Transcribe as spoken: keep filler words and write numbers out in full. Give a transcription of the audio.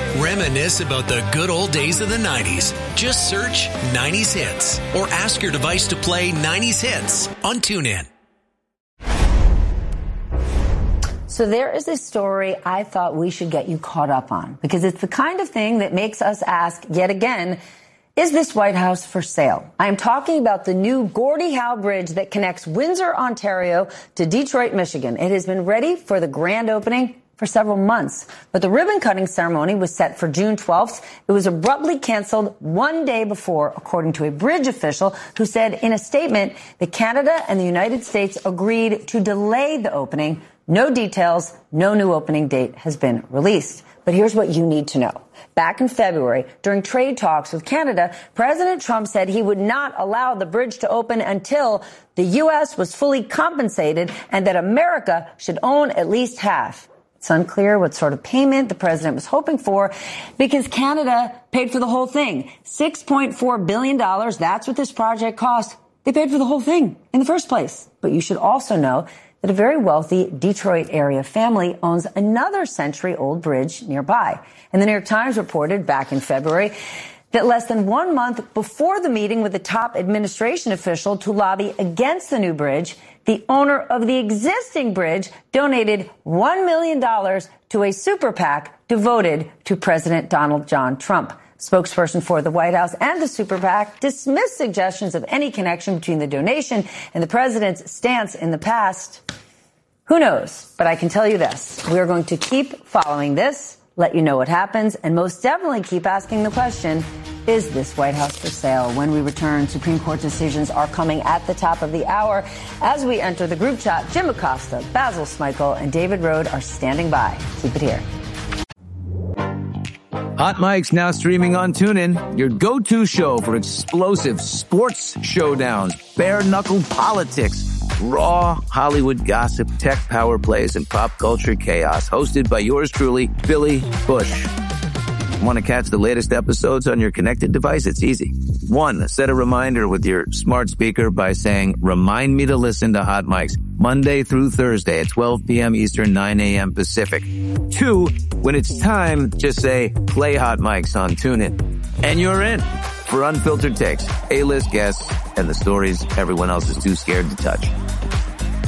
Reminisce about the good old days of the nineties. Just search nineties Hits or ask your device to play nineties Hits on TuneIn. So there is a story I thought we should get you caught up on because it's the kind of thing that makes us ask yet again, is this White House for sale? I am talking about the new Gordie Howe Bridge that connects Windsor, Ontario to Detroit, Michigan. It has been ready for the grand opening for several months, but the ribbon-cutting ceremony was set for June twelfth. It was abruptly canceled one day before, according to a bridge official who said in a statement that Canada and the United States agreed to delay the opening. No details, no new opening date has been released. But here's what you need to know. Back in February, during trade talks with Canada, President Trump said he would not allow the bridge to open until the U S was fully compensated and that America should own at least half. It's unclear what sort of payment the president was hoping for because Canada paid for the whole thing. six point four billion dollars, that's what this project cost. They paid for the whole thing in the first place. But you should also know that a very wealthy Detroit area family owns another century-old bridge nearby. And the New York Times reported back in February that less than one month before the meeting with the top administration official to lobby against the new bridge, the owner of the existing bridge donated one million dollars to a super PAC devoted to President Donald John Trump. Spokesperson for the White House and the super PAC dismissed suggestions of any connection between the donation and the president's stance in the past. Who knows? But I can tell you this. We are going to keep following this, let you know what happens, and most definitely keep asking the question, is this White House for sale? When we return, Supreme Court decisions are coming at the top of the hour. As we enter the group chat, Jim Acosta, Basil Smykel, and David Rode are standing by. Keep it here. Hot Mic's now streaming on TuneIn, your go-to show for explosive sports showdowns, bare-knuckle politics, raw Hollywood gossip, tech power plays, and pop culture chaos. Hosted by yours truly, Billy Bush. Want to catch the latest episodes on your connected device? It's easy. One, set a reminder with your smart speaker by saying, remind me to listen to Hot Mics Monday through Thursday at twelve p.m. Eastern, nine a.m. Pacific. Two, when it's time, just say, play Hot Mics on TuneIn. And you're in for unfiltered takes, A-list guests, and the stories everyone else is too scared to touch.